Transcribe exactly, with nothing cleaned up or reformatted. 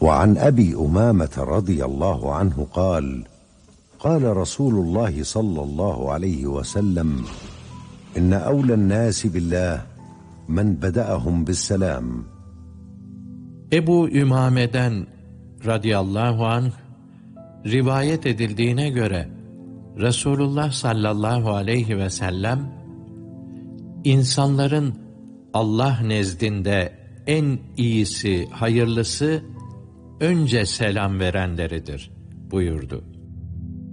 وعن أبي أمامة رضي الله عنه قال قال رسول الله صلى الله عليه وسلم إن أولى الناس بالله من بدأهم بالسلام. Ebu Ümame'den radıyallahu anh rivayet edildiğine göre Resulullah sallallahu aleyhi ve sellem insanların Allah nezdinde en iyisi, hayırlısı önce selam verenleridir buyurdu.